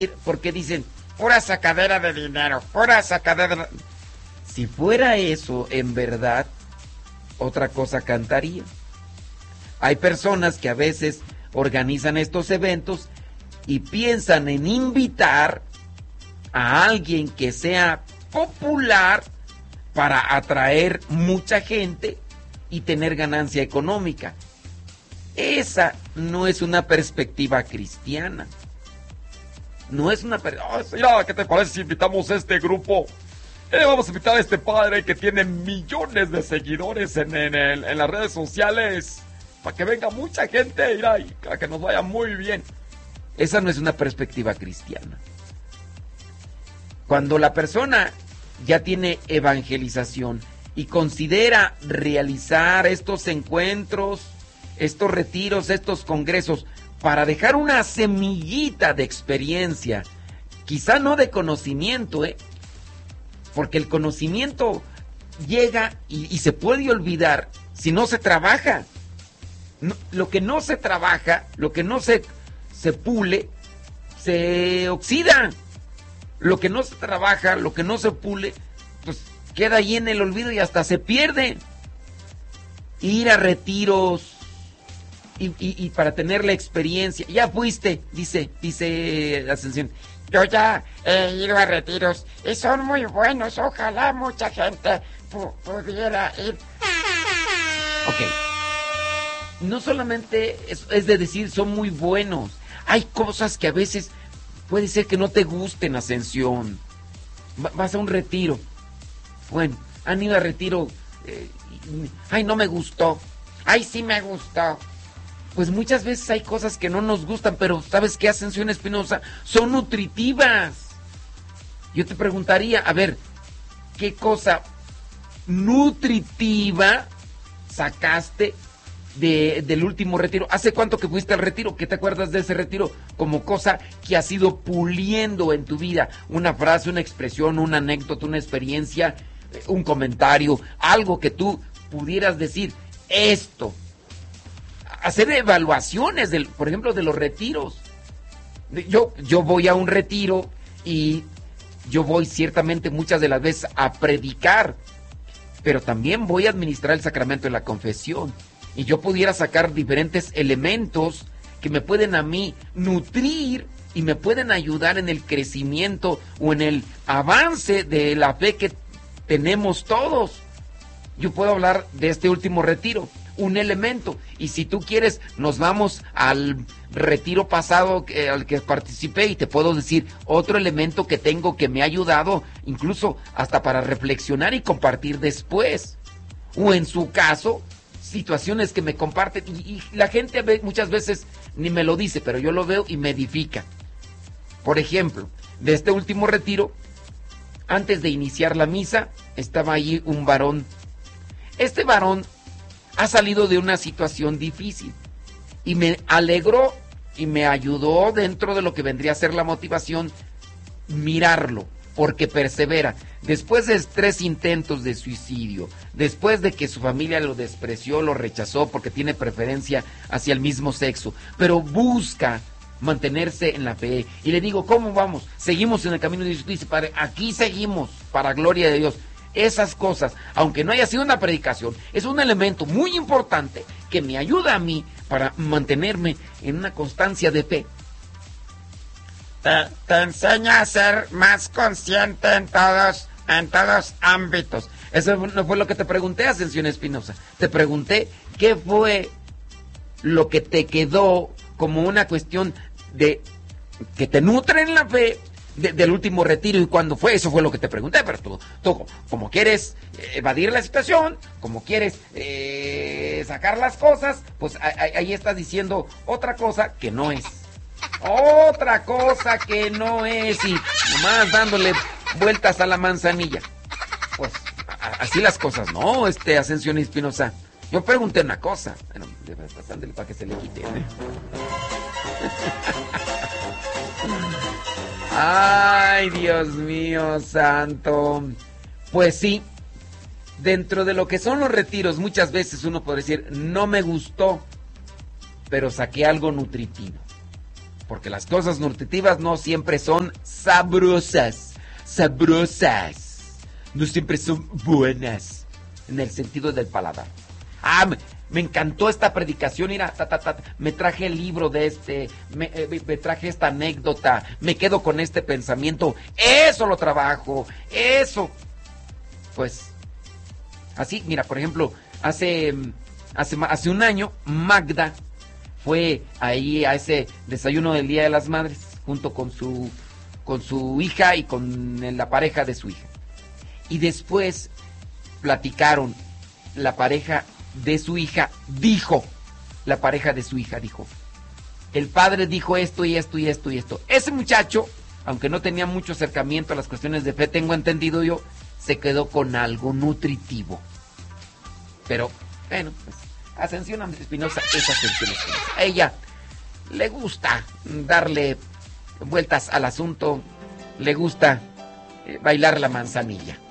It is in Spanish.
porque dicen, pura sacadera de dinero, pura sacadera. Si fuera eso, en verdad, otra cosa cantaría. Hay personas que a veces organizan estos eventos y piensan en invitar a alguien que sea popular para atraer mucha gente y tener ganancia económica. Esa no es una perspectiva cristiana. No es una mira, ¿qué te parece si invitamos a este grupo? Vamos a invitar a este padre que tiene millones de seguidores en las redes sociales, para que venga mucha gente, mira, y para que nos vaya muy bien. Esa no es una perspectiva cristiana. Cuando la persona ya tiene evangelización y considera realizar estos encuentros, estos retiros, estos congresos, para dejar una semillita de experiencia, quizá no de conocimiento, porque el conocimiento llega y se puede olvidar si no se trabaja. No, lo que no se trabaja, lo que no se pule, se oxida. Lo que no se trabaja, lo que no se pule, pues queda ahí en el olvido y hasta se pierde. Ir a retiros y para tener la experiencia. Ya fuiste, dice Ascensión. Yo ya he ido a retiros y son muy buenos. Ojalá mucha gente pudiera ir. Ok. No solamente es de decir son muy buenos. Hay cosas que a veces puede ser que no te gusten, Ascensión. Vas a un retiro. Bueno, han ido a retiro. Ay, no me gustó. Ay, sí me gustó. Pues muchas veces hay cosas que no nos gustan, pero ¿sabes qué, Ascensión Espinosa? Son nutritivas. Yo te preguntaría, a ver, ¿qué cosa nutritiva sacaste del último retiro? ¿Hace cuánto que fuiste al retiro? ¿Qué te acuerdas de ese retiro? Como cosa que has ido puliendo en tu vida. Una frase, una expresión, una anécdota, una experiencia, un comentario, algo que tú pudieras decir, esto. Hacer evaluaciones, por ejemplo, de los retiros. Yo voy a un retiro y yo voy ciertamente muchas de las veces a predicar, pero también voy a administrar el sacramento de la confesión. Y yo pudiera sacar diferentes elementos que me pueden a mí nutrir y me pueden ayudar en el crecimiento o en el avance de la fe que tenemos todos. Yo puedo hablar de este último retiro, un elemento, y si tú quieres nos vamos al retiro pasado al que participé y te puedo decir otro elemento que tengo que me ha ayudado incluso hasta para reflexionar y compartir después, o en su caso situaciones que me comparten y la gente muchas veces ni me lo dice, pero yo lo veo y me edifica. Por ejemplo, de este último retiro, antes de iniciar la misa estaba allí un varón. Este varón ha salido de una situación difícil y me alegró y me ayudó dentro de lo que vendría a ser la motivación mirarlo, porque persevera. Después de 3 intentos de suicidio, después de que su familia lo despreció, lo rechazó porque tiene preferencia hacia el mismo sexo, pero busca mantenerse en la fe. Y le digo, ¿cómo vamos? Seguimos en el camino de Dios. Dice, Padre, aquí seguimos, para gloria de Dios. Esas cosas, aunque no haya sido una predicación, es un elemento muy importante que me ayuda a mí para mantenerme en una constancia de fe. Te enseña a ser más consciente en todos ámbitos. Eso no fue lo que te pregunté, Ascensión Espinosa. Te pregunté qué fue lo que te quedó como una cuestión de que te nutre en la fe del último retiro y cuándo fue. Eso fue lo que te pregunté, pero tú como quieres evadir la situación, como quieres sacar las cosas, pues ahí estás diciendo otra cosa que no es. Otra cosa que no es y nomás dándole vueltas a la manzanilla. Pues así las cosas, ¿no? Ascensión Espinosa. Yo pregunté una cosa. Bueno, pasándole para que se le quite. Ay, Dios mío santo. Pues sí, dentro de lo que son los retiros, muchas veces uno puede decir, no me gustó, pero saqué algo nutritivo. Porque las cosas nutritivas no siempre son sabrosas. No siempre son buenas en el sentido del paladar. Me encantó esta predicación, mira, me traje el libro de me traje esta anécdota, me quedo con este pensamiento, eso lo trabajo, eso. Pues, así, mira, por ejemplo, hace un año, Magda fue ahí a ese desayuno del Día de las Madres, junto con su hija y con la pareja de su hija. Y después platicaron, la pareja de su hija dijo, el padre dijo esto y esto y esto y esto. Ese muchacho, aunque no tenía mucho acercamiento a las cuestiones de fe, tengo entendido yo, se quedó con algo nutritivo. Pero, bueno, pues, Ascensión Espinosa es Ascensión Espinosa. A ella le gusta darle vueltas al asunto, le gusta bailar la manzanilla.